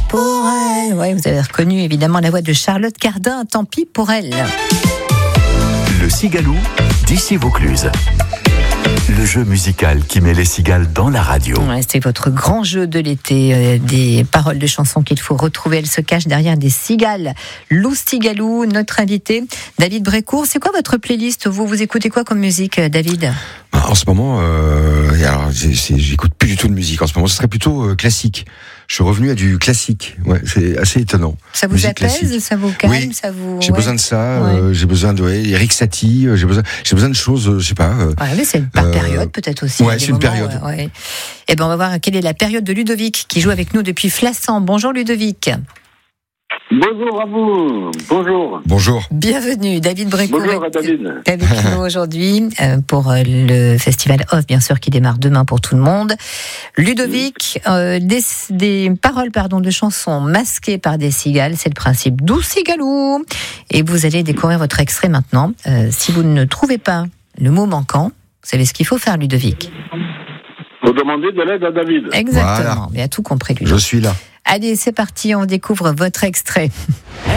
pour elle. Ouais, vous avez reconnu évidemment la voix de Charlotte Cardin, tant pis pour elle. Le Cigalou d'ici Vaucluse. Le jeu musical qui met les cigales dans la radio. Ouais, c'est votre grand jeu de l'été, des paroles de chansons qu'il faut retrouver. Elles se cachent derrière des cigales. Lou Cigalou, notre invité, David Brécourt. C'est quoi votre playlist ? Vous écoutez quoi comme musique, David ? En ce moment, alors j'écoute plus du tout de musique. En ce moment, ce serait plutôt classique. Je suis revenu à du classique. Ouais, c'est assez étonnant. Ça vous musique apaise, classique. ça vous calme, oui, ça vous. J'ai besoin de ça. J'ai besoin de Eric Satie. J'ai besoin de choses. Je sais pas. Mais c'est une période peut-être aussi. Ouais, c'est une période. Ouais. Et ben on va voir quelle est la période de Ludovic qui joue avec nous depuis Flassan. Bonjour Ludovic. Bonjour à vous, bonjour. Bonjour. Bienvenue, David Brécourt. Bonjour à David. Avec nous aujourd'hui pour le festival Off, bien sûr, qui démarre demain pour tout le monde. Ludovic, des paroles de chansons masquées par des cigales, c'est le principe d'Où Cigalou. Et vous allez découvrir votre extrait maintenant. Si vous ne trouvez pas le mot manquant, vous savez ce qu'il faut faire, Ludovic. Vous demandez de l'aide à David. Exactement, Voilà. il a tout compris, lui. Je suis là. Allez, c'est parti, on découvre votre extrait.